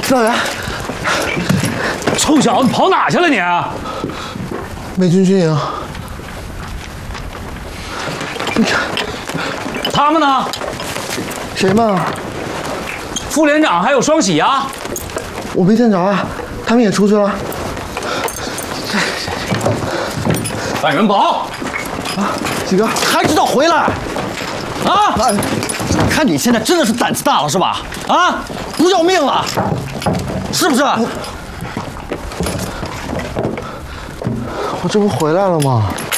老袁， 臭小子，跑哪去了你？ 没军训营。你看， 他们呢？ 谁们啊？ 副连长还有双喜啊？ 我没见着啊，他们也出去了。 带人跑！ 啊，几个还知道回来？啊！看你现在真的是胆子大了是吧？啊，不要命了，是不是？ 我这不回来了吗？